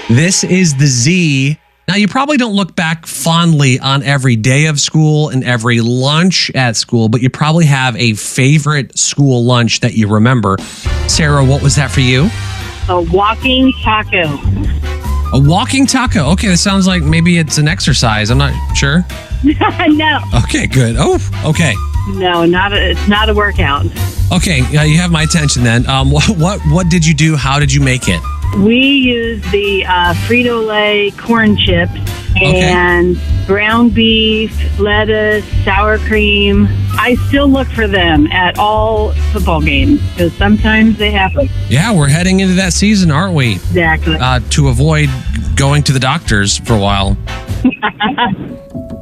This is the Z. Now, you probably don't look back fondly on every day of school and every lunch at school, but you probably have a favorite school lunch that you remember. Sarah, what was that for you? A walking taco. A walking taco. Okay, that sounds like maybe it's an exercise. I'm not sure. No. Okay, good. Oh, okay. No, it's not a workout. Okay, you have my attention then. What did you do? How did you make it? We use the Frito-Lay corn chips and ground beef, lettuce, sour cream. I still look for them at all football games because sometimes they happen. Yeah, we're heading into that season, aren't we? Exactly. To avoid going to the doctors for a while.